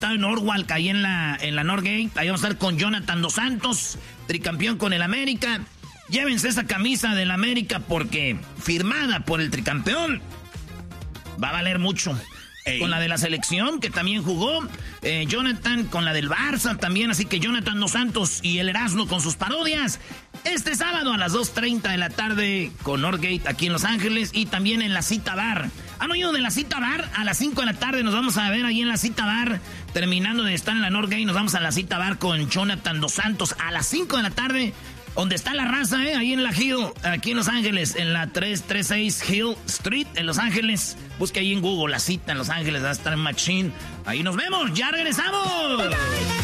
Está en Norwalk, ahí en la Northgate. Ahí vamos a estar con Jonathan Dos Santos, tricampeón con el América. Llévense esa camisa del América porque firmada por el tricampeón va a valer mucho. Con la de la selección, que también jugó. Jonathan con la del Barça también. Así que Jonathan Dos Santos y el Erasmo con sus parodias. Este sábado a las 2:30 de la tarde con Northgate aquí en Los Ángeles. Y también en la Cita Bar. ¿Han oído de la Cita Bar? A las 5 de la tarde nos vamos a ver ahí en la Cita Bar. Terminando de estar en la Northgate, nos vamos a la Cita Bar con Jonathan Dos Santos a las 5 de la tarde. Donde está la raza, ahí en la Hill, aquí en Los Ángeles, en la 336 Hill Street, en Los Ángeles. Busque ahí en Google la cita en Los Ángeles, va a estar en Machine. Ahí nos vemos, ya regresamos.